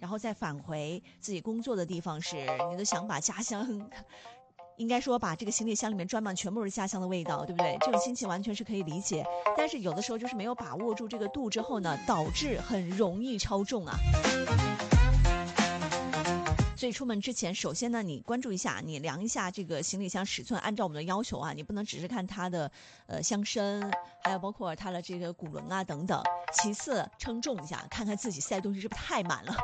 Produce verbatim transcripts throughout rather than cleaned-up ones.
然后再返回自己工作的地方时，你都想把家乡应该说把这个行李箱里面装满全部是家乡的味道，对不对？这种心情完全是可以理解，但是有的时候就是没有把握住这个度之后呢，导致很容易超重啊。所以出门之前，首先呢，你关注一下，你量一下这个行李箱尺寸，按照我们的要求啊，你不能只是看它的呃箱身，还有包括它的这个骨轮啊等等。其次，称重一下，看看自己塞的东西是不是太满了。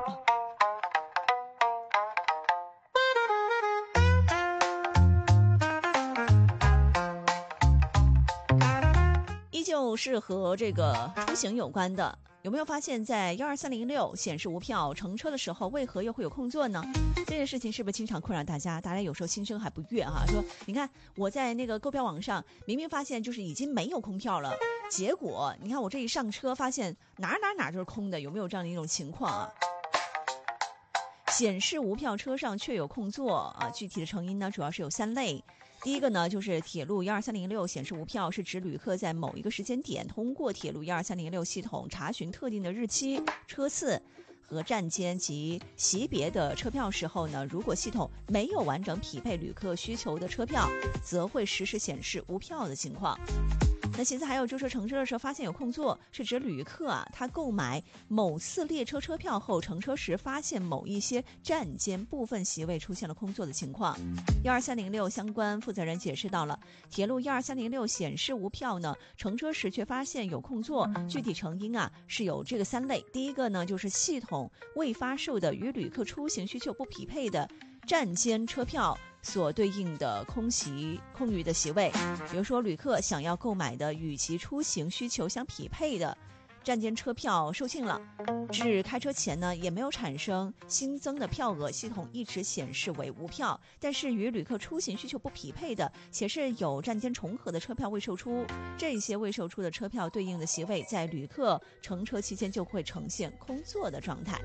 依旧是和这个出行有关的。有没有发现在一二三零六显示无票乘车的时候，为何又会有空座呢？这件事情是不是经常困扰大家？大家有时候心生还不悦哈、啊，说你看我在那个购票网上明明发现就是已经没有空票了，结果你看我这一上车发现哪哪哪就是空的，有没有这样的一种情况啊？显示无票车上却有空座啊，具体的成因呢，主要是有三类。第一个呢，就是铁路一二三零六显示无票，是指旅客在某一个时间点通过铁路一二三零六系统查询特定的日期、车次和站间及席别的车票时候呢，如果系统没有完整匹配旅客需求的车票，则会实时显示无票的情况。那其次还有就是乘车的时候发现有空座，是指旅客啊，他购买某次列车车票后乘车时发现某一些站间部分席位出现了空座的情况。一二三零六相关负责人解释到了，铁路一二三零六显示无票呢，乘车时却发现有空座，具体成因啊是有这个三类。第一个呢，就是系统未发售的与旅客出行需求不匹配的站间车票所对应的空席空余的席位，比如说旅客想要购买的与其出行需求相匹配的站间车票售罄了，至开车前呢也没有产生新增的票额，系统一直显示为无票。但是与旅客出行需求不匹配的且是有站间重合的车票未售出，这些未售出的车票对应的席位在旅客乘车期间就会呈现空座的状态。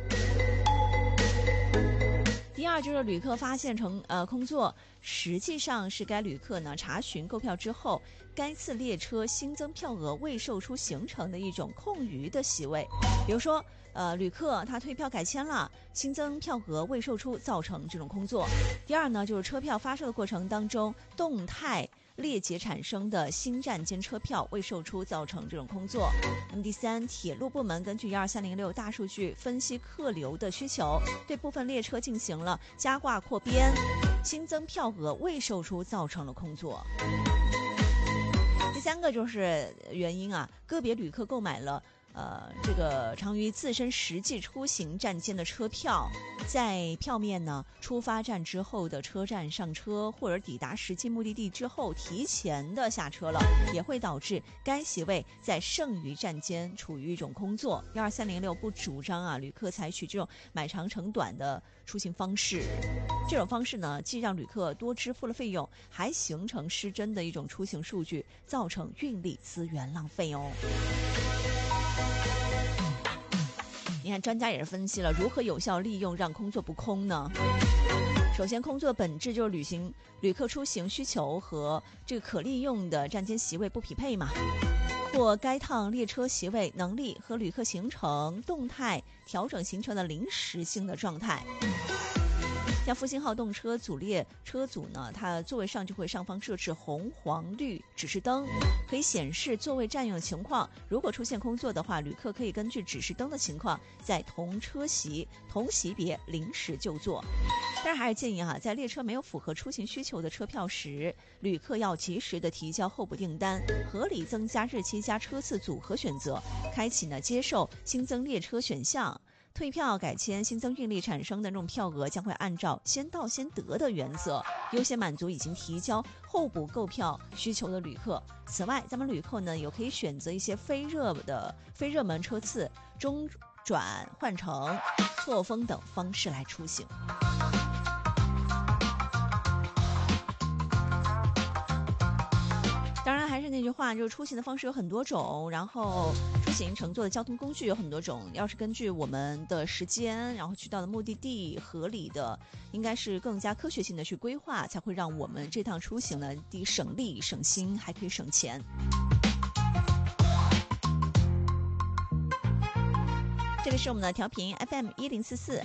第二就是旅客发现成呃空座，实际上是该旅客呢查询购票之后，该次列车新增票额未售出形成的一种空余的席位。比如说呃旅客他退票改签了，新增票额未售出，造成这种空座。第二呢，就是车票发售的过程当中动态裂解产生的新站间车票未售出，造成这种空座。那么第三，铁路部门根据一二三零六大数据分析客流的需求，对部分列车进行了加挂扩编，新增票额未售出，造成了空座。第三个就是原因啊，个别旅客购买了呃，这个常于自身实际出行站间的车票，在票面呢出发站之后的车站上车，或者抵达实际目的地之后提前的下车了，也会导致该席位在剩余站间处于一种空座。一二三零六不主张啊旅客采取这种买长乘短的出行方式，这种方式呢既让旅客多支付了费用，还形成失真的一种出行数据，造成运力资源浪费哦。你看专家也是分析了如何有效利用让空座不空呢？首先，空座本质就是旅行旅客出行需求和这个可利用的站间席位不匹配嘛，或该趟列车席位能力和旅客行程动态调整形成的临时性的状态。像复兴号动车组列车组呢，它座位上就会上方设置红黄绿指示灯，可以显示座位占用的情况。如果出现空座的话，旅客可以根据指示灯的情况，在同车席同席别临时就座。但是还是建议啊，在列车没有符合出行需求的车票时，旅客要及时的提交候补订单，合理增加日期加车次组合选择，开启呢接受新增列车选项。退票改签新增运力产生的这种票额将会按照先到先得的原则，优先满足已经提交候补购票需求的旅客。此外，咱们旅客呢也可以选择一些非热的非热门车次、中转换乘、错峰等方式来出行。当然还是那句话，就是出行的方式有很多种，然后出行乘坐的交通工具有很多种，要是根据我们的时间，然后去到的目的地合理的，应该是更加科学性的去规划，才会让我们这趟出行呢，第一省力省心，还可以省钱。这里是我们的调频 F M 一零四四